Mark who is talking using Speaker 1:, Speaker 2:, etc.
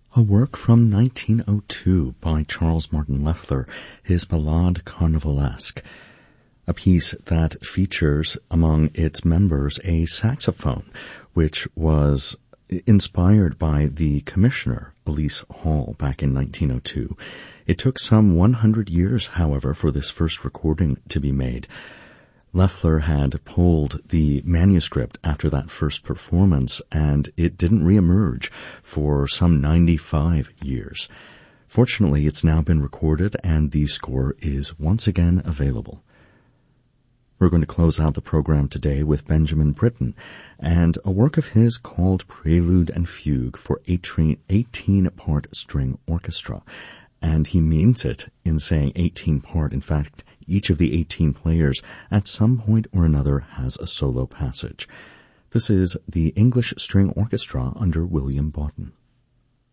Speaker 1: A work from 1902 by Charles Martin Loeffler, his Ballade Carnivalesque, a piece that features among its members a saxophone, which was inspired by the commissioner, Elise Hall, back in 1902. It took some 100 years, however, for this first recording to be made. Loeffler had pulled the manuscript after that first performance, and it didn't reemerge for some 95 years. Fortunately, it's now been recorded, and the score is once again available. We're going to close out the program today with Benjamin Britten and a work of his called Prelude and Fugue for 18-part string orchestra. And he means it in saying 18-part. In fact, each of the 18 players at some point or another has a solo passage. This is the English String Orchestra under William Bawden.